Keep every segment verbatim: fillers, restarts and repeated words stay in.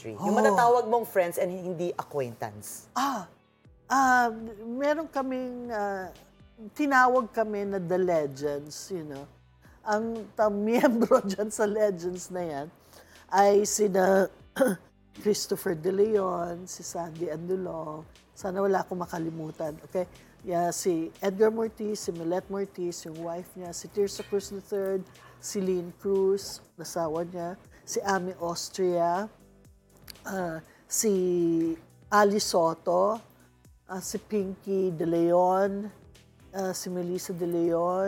industry? Yung matatawag mong friends and hindi acquaintance. Ah, ah, meron kaming, ah, tinawag kami na The Legends, you know. Ang ta miyembro dyan sa Legends na yan ay sina Christopher De Leon, si Sandy Andulong, sana wala akong makalimutan, okay? Yeah, si Edgar Mortiz, si Milette Mortiz, yung wife niya, si Tirsa Cruz the third, si Lynn Cruz, nasawa niya, si Ami Austria, uh, si Ali Soto, uh, si Pinky De Leon, uh, si Melissa De Leon,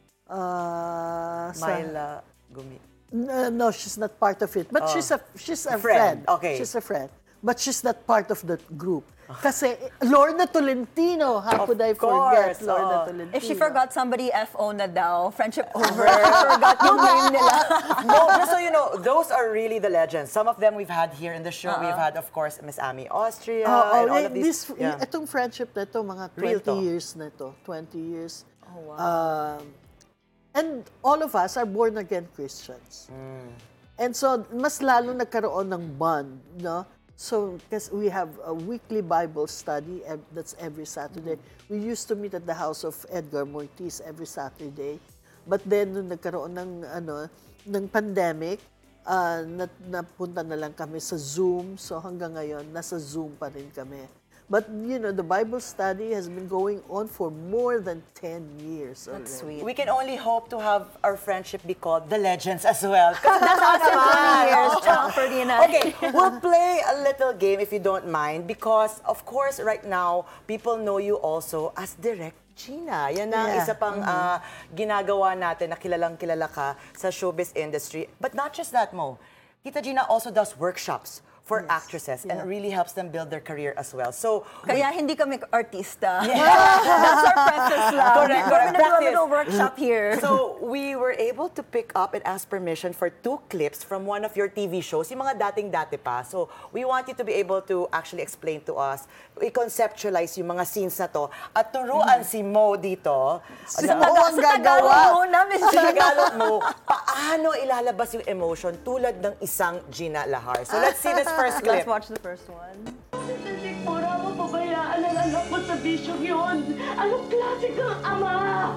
uh, Myla Gumi. No, no, she's not part of it. But Oh. she's a she's a Friend, friend. okay. She's a friend. But she's not part of the group. Kasi Lorna Tolentino, how Of could I course, forget Lorna oh. Tolentino? If she forgot somebody, F O na daw. Friendship over. Forgot yung name nila. No, just so you know, those are really the legends. Some of them we've had here in the show. Uh-huh. We've had, of course, Miss Ami Austria Oh, oh, and all eh, of these. this, yeah. Itong friendship na ito, mga Real twenty to. years na ito. twenty years. Oh, wow. Um, and all of us are born-again Christians. Mm. And so, mas lalo nagkaroon ng bond, no? So, because we have a weekly Bible study, ev- that's every Saturday. We used to meet at the house of Edgar Mortiz every Saturday. But then, nung nagkaroon ng, ano, ng pandemic, uh, na, napunta na lang kami sa Zoom. So, hanggang ngayon, nasa Zoom pa rin kami. But, you know, the Bible study has been going on for more than ten years already. That's sweet. We can only hope to have our friendship be called the legends as well. That's awesome. twenty years, Chong Ferdinand. Okay, we'll play a little game if you don't mind because, of course, right now, people know you also as Direct Gina. Yan ang Yeah. isa pang ah, ginagawa natin na kilalang kilala ka sa showbiz industry. But not just that, Mo. Tita Gina also does workshops for Yes. actresses Yeah. and really helps them build their career as well. So, Kaya hindi kami artista. That's our preface lang. Correct, We're correct. gonna do a Practice. little workshop here. So, we were able to pick up and ask permission for two clips from one of your T V shows, yung mga dating-dati pa. So, we want you to be able to actually explain to us, i-conceptualize yung mga scenes na to, at turuan si Mo dito. Si Ano- Mo ang Sa Tagalog gagawa. muna, Miss Sa Gina. Tagalog mo, paano ilalabas yung emotion tulad ng isang Gina Lahar? So, let's see this first clip. Let's watch the first one. Sa sikmura mo, pabayaan ang anak mo sa bisyong yun. Anong klase kang ama?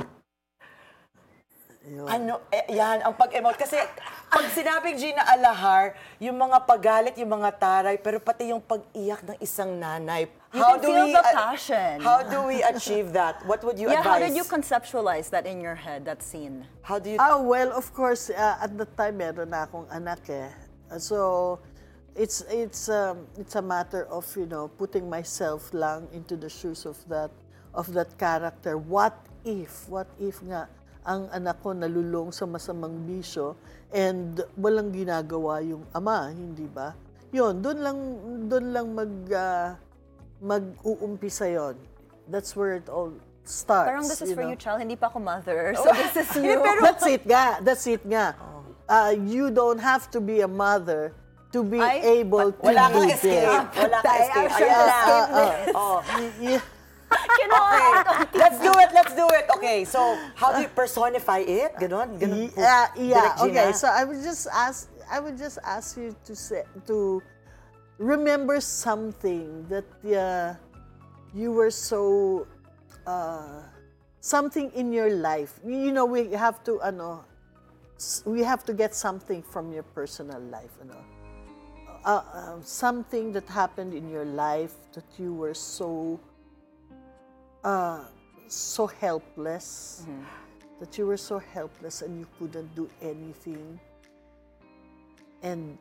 Ano, eh, yan, ang pag-emote. Kasi pag sinabing Gina Alahar, yung mga paggalit, yung mga taray, pero pati yung pag-iyak ng isang nanay. You can feel the uh, passion. How do we achieve that? What would you Yeah, how advise? did you conceptualize that in your head, that scene? How do you... Ah, well, of course, uh, at the time, meron na akong anak eh. So, it's it's um, it's a matter of, you know, putting myself lang into the shoes of that of that character. What if, what if nga, ang anak ko nalulong sa masamang bisyo and walang ginagawa yung ama, hindi ba? Yun, doon lang, doon lang mag, uh, mag-uumpisa yon. That's where it all starts. Parang this is for know? you, child. Hindi pa ako mother. So this is you. That's it nga. That's it nga. Uh, you don't have to be a mother to be Ay, able to Wala kang do escape. this. Wala kang Ay, escape. actually, Ayan lang. escape Uh, Oh. y- Kinuha. Let's do it, let's do it. Okay, so how do you personify it? Ganon? Ganon po. Yeah, yeah. Direct Gina? Okay, so I would just ask I would just ask you to say to remember something that uh, you were so uh, something in your life. You know, we have to ano s- we have to get something from your personal life, ano. Uh, uh, something that happened in your life that you were so uh, so helpless, that you were so helpless and you couldn't do anything, and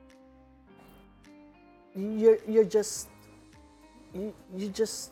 you're you're just you, you just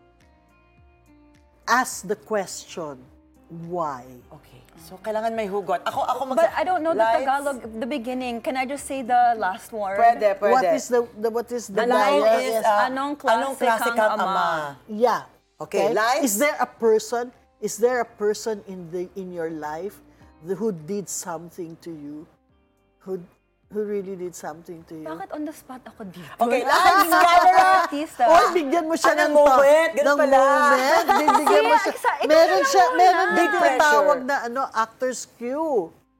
ask the question why. Okay, so kailangan may hugot. Ako, ako mag- But I don't know the Lights. Tagalog, the beginning. Can I just say the last word? Pwede, pwede. What is the, the what is the The line dialogue? is, Yes. uh, Anong klase kang ama? Yeah. Okay, lights? Is there a person? Is there a person in the in your life the- who did something to you? Who who really did something to you? Bakit on the spot ako dito? Okay, Ako lights, hindi camera! artista. Or bigyan mo siya Ah, ng ng, ta- moment, ganun ng pala. moment. Bigyan mo See, siya. exa- ikaw Meron na siya, muna. meron Big big pressure. tinatawag na ano, actor's cue.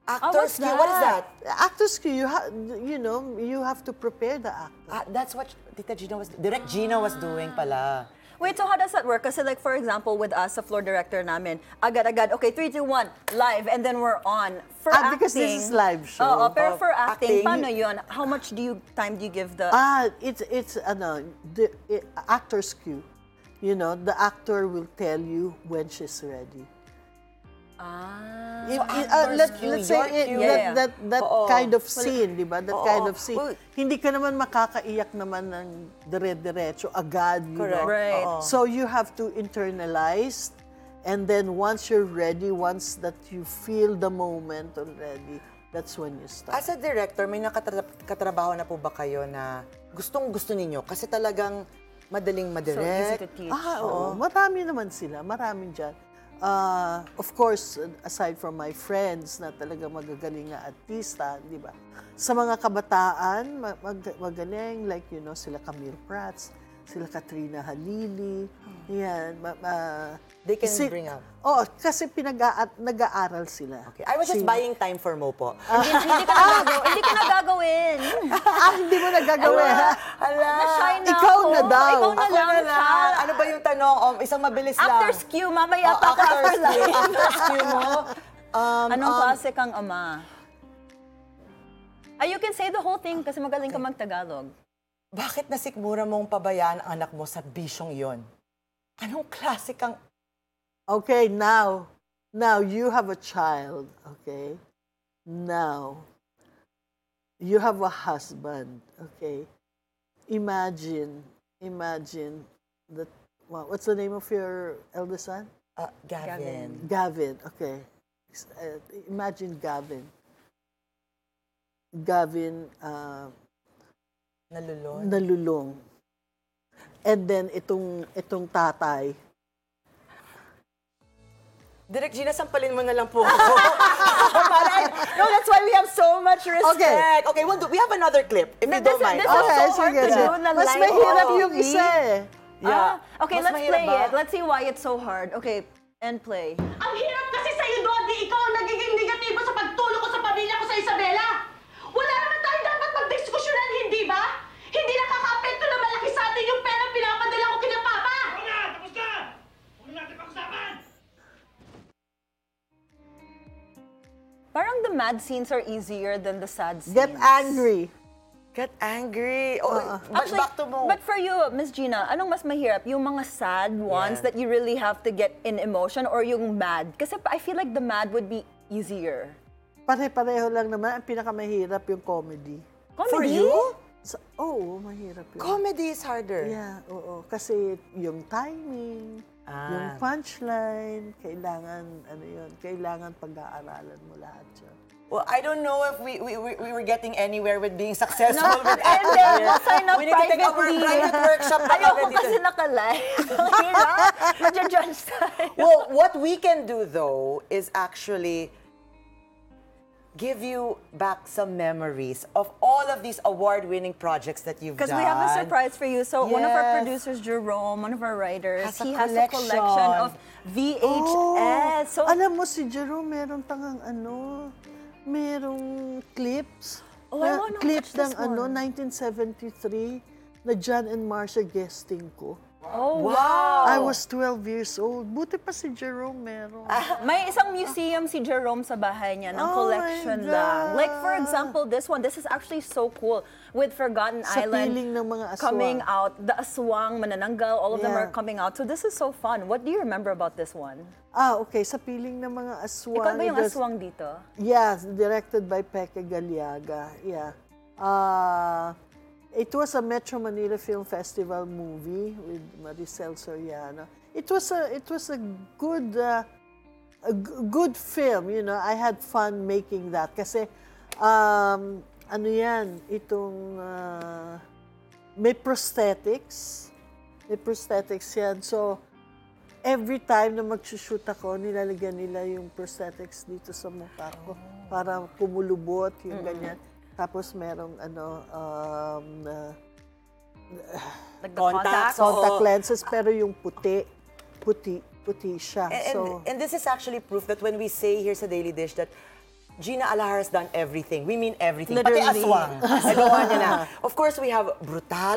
Actors what's cue, what is that? Actors, you have, you know, you have to prepare the actor. Ah, that's what Tita Gina was, Direct Gina was doing pala. Wait, so how does that work? Kasi like, for example, with us, sa floor director namin, agad-agad, okay, three, two, one, live, and then we're on. For Ah, acting, because this is live show. Oo, pero Oh, for acting, acting. paano yun? How much do you, time do you give the... Ah, it's it's ano, the eh, actor's cue. You know, the actor will tell you when she's ready. ah. If- So, i- uh, actor's let, cue, let's say your it- cue. Yeah, that, yeah. that, that Oo. kind of scene, di ba? That Oo. kind of scene. Uy. Hindi ka naman makakaiyak naman ng dire-diretso agad, you Correct. know? Right. Oo. So you have to internalize, and then once you're ready, once that you feel the moment already, that's when you start. As a director, may nakatrabaho na po ba kayo na gustong-gusto ninyo? Kasi talagang madaling So easy madirect. to teach. Ah, oo. Marami naman sila. Marami dyan. Uh, of course, aside from my friends na talaga magagaling na artista, di ba? Sa mga kabataan, mag- mag- magaling, like, you know, sila Camille Prats, sila Katrina Halili, yan. ma- ma- They can bring up. Oo, kasi pinag nag-aaral sila. Okay. I was just Si- buying time for Mo po. hindi, hindi ka na gagawin. Hindi ka na gagawin. Ah, hindi mo nagagawin. Ala! Na-shy na Ikaw ako. na daw. Ikaw na Ako lang na siya. lang. Ano ba yung tanong? Um, isang mabilis lang. Actor's cue, mamaya Oh, pa ka actor's after cue. live. Actor's cue mo. Um, Anong um, klase kang ama? Ay, you can say the whole thing kasi magaling ka mag-Tagalog. Bakit nasikmura mong pabayaan ang anak mo sa bisyong iyon? Anong klase kang... Okay, now, now you have a child, okay? Now, you have a husband, okay? Imagine, imagine that, wow, what's the name of your eldest son? Uh, Gavin. Gavin, okay. Uh, imagine Gavin. Gavin uh, Nalulon. nalulong. And then itong itong tatay, Direk Gina, sampalin mo na lang po ako. Para- no, that's why we have so much respect. Okay, we'll do, we have another clip, if you This don't is- mind. this is Okay. so hard to do na Mas live mahirap on yung T V. isa eh. Yeah. Ah, okay, Mas let's mahirap play ba? it. Let's see why it's so hard. Okay, and play. Ang hirap kasi sa'yo, Dodi. Ikaw ang nagiging negatibo sa pagtulong ko sa pamilya ko sa Isabela. Wala naman tayong dapat magdiskusyonan, hindi ba? Hindi nakaka-apekto na malaki sa atin yung pera pinapadala ko kina Papa. Oo na! Tapos na! Huwag na natin pag-usapan! Parang the mad scenes are easier than the sad scenes. Get angry. Get angry. Oh, but Actually, back to Mo. but for you, Miss Gina, anong mas mahirap? Yung mga sad ones Yeah. that you really have to get in emotion or yung mad? Kasi I feel like the mad would be easier. Pare-pareho lang naman. Ang pinakamahirap yung comedy. Comedy? For you? So, oo, mahirap yun. Comedy is harder. Yeah, oo. Kasi yung timing, Ah. yung punchline, kailangan, ano yun, kailangan pag-aaralan mo lahat yun. Well, I don't know if we we, we, we were getting anywhere with being successful No, with and then we'll sign up We need to take our privately. private workshop. na Ayoko kami dito. kasi naka-live. Hirap. Madja-judge tayo. Well, what we can do though is actually give you back some memories of all of these award-winning projects that you've done. Because we have a surprise for you. So one of our Yes. producers, Jerome, one of our writers, Has a he has a collection. collection of V H S. So Oh, alam mo si Jerome, meron tangang ano, merong clips. Oh, I na- wanna clips watch this ng ano, one. nineteen seventy-three na John and Marcia guesting ko. oh, Wow! I was twelve years old. Buti pa si Jerome meron. May isang museum si Jerome sa bahay niya ng Oh collection my lang. Like for God. example, this one. This is actually so cool. With Forgotten Sa Island piling ng mga aswang. coming out. The Aswang, Manananggal, all of them Yeah. are coming out. So this is so fun. What do you remember about this one? Ah, okay. Sa piling ng mga aswang. Ikaw ba yung it was- aswang dito? Yeah, directed by Peke Galiaga. Yeah. Uh, it was a Metro Manila Film Festival movie with Maricel Soriano. It was a it was a good uh, a g- good film, you know. I had fun making that kasi um, ano yan, itong uh, may prosthetics. May prosthetics yan. So, every time na mag-shoot ako, nilalagyan nila yung prosthetics dito sa mukha ko para kumulubot, yung ganyan. Tapos merong ano, um, uh, Like the Contacts. contacts? Oo. contact lenses, pero yung puti, puti, puti siya. And, so, and, and this is actually proof that when we say here sa Daily Dish that Gina Alahar has done everything. We mean everything. Literally. Pati aswang. Nagawa niya na. Of course, we have brutal